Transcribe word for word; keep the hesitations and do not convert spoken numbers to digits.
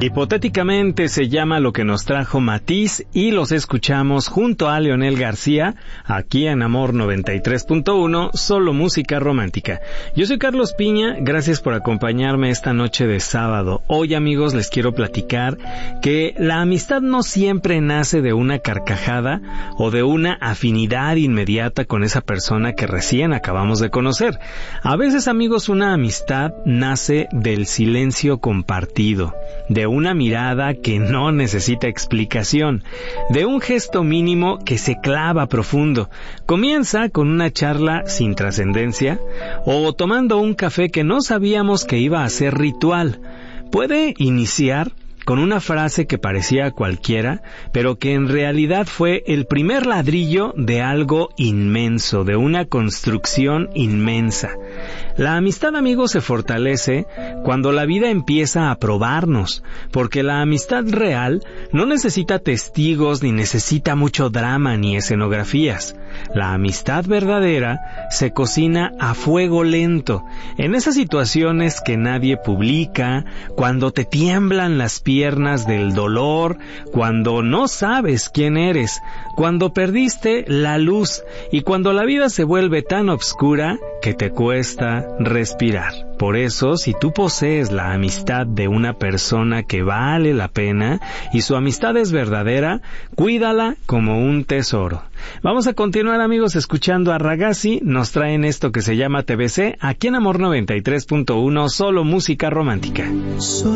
Hipotéticamente se llama lo que nos trajo Matiz y los escuchamos junto a Leonel García, aquí en Amor noventa y tres punto uno, solo música romántica. Yo soy Carlos Piña, gracias por acompañarme esta noche de sábado. Hoy, amigos, les quiero platicar que la amistad no siempre nace de una carcajada o de una afinidad inmediata con esa persona que recién acabamos de conocer. A veces, amigos, una amistad nace del silencio compartido, de una mirada que no necesita explicación, de un gesto mínimo que se clava profundo. Comienza con una charla sin trascendencia o tomando un café que no sabíamos que iba a ser ritual. Puede iniciar con una frase que parecía cualquiera, pero que en realidad fue el primer ladrillo de algo inmenso, de una construcción inmensa. La amistad, amigos, se fortalece cuando la vida empieza a probarnos, porque la amistad real no necesita testigos, ni necesita mucho drama ni escenografías. La amistad verdadera se cocina a fuego lento, en esas situaciones que nadie publica, cuando te tiemblan las piernas del dolor, cuando no sabes quién eres, cuando perdiste la luz y cuando la vida se vuelve tan oscura que te cuesta respirar. Por eso, si tú posees la amistad de una persona que vale la pena y su amistad es verdadera, cuídala como un tesoro. Vamos a continuar, amigos, escuchando a Ragazzi. Nos traen esto que se llama T B C, aquí en Amor noventa y tres punto uno, solo música romántica.